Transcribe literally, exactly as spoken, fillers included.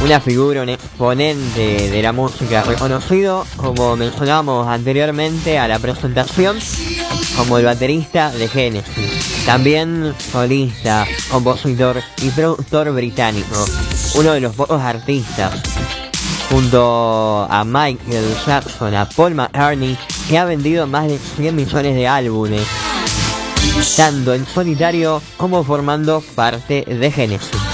una figura, un exponente de la música reconocido, como mencionábamos anteriormente a la presentación, como el baterista de Genesis, también solista, compositor y productor británico, uno de los pocos artistas, junto a Michael Jackson, a Paul McCartney, que ha vendido más de cien millones de álbumes, tanto en solitario como formando parte de Genesis.